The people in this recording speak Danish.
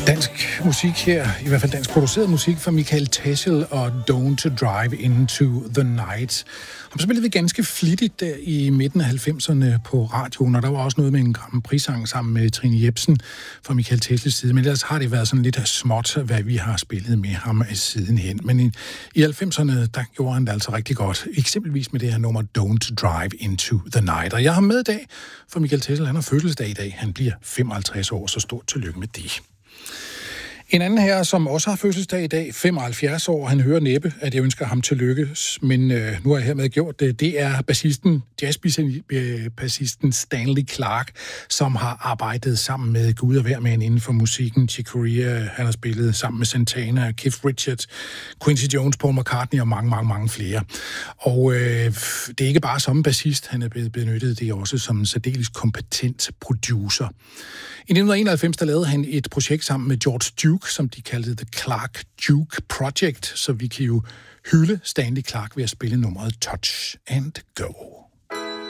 Dansk musik her, i hvert fald dansk produceret musik fra Michael Tesel og Don't Drive Into the Night. Ham spillede vi ganske flittigt der i midten af 90'erne på radioen, og der var også noget med en Grand Prix-sang sammen med Trine Jepsen fra Michael Tesels side, men ellers har det været sådan lidt småt, hvad vi har spillet med ham sidenhen. Men i 90'erne, der gjorde han det altså rigtig godt, eksempelvis med det her nummer Don't Drive Into the Night. Og jeg har med i dag, for Michael Tesel, han har fødselsdag i dag, han bliver 55 år, så stort tillykke med det. En anden her, som også har fødselsdag i dag, 75 år, han hører næppe, at jeg ønsker ham tillykke, men nu har jeg hermed gjort det. Det er jazzbassisten Stanley Clarke, som har arbejdet sammen med Gud og hver mand inden for musikken. Chick Corea, han har spillet sammen med Santana, Keith Richards, Quincy Jones, Paul McCartney og mange flere. Og det er ikke bare som bassist, han er blevet benyttet, det er også som en særdeles kompetent producer. I 1991 der lavede han et projekt sammen med George Duke, som de kaldte The Clarke Duke Project, så vi kan jo hylde Stanley Clarke ved at spille nummeret Touch and Go.